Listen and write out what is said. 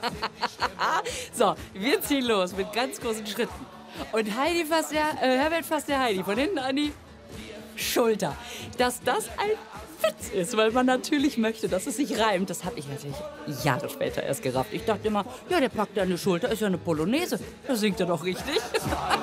So, wir ziehen los mit ganz großen Schritten. Und Herbert fasst der Heidi von hinten an die Schulter. Dass das ein Witz ist, weil man natürlich möchte, dass es sich reimt. Das habe ich natürlich Jahre später erst gerafft. Ich dachte immer, ja, der packt da eine Schulter, ist ja eine Polonaise. Da singt er doch richtig.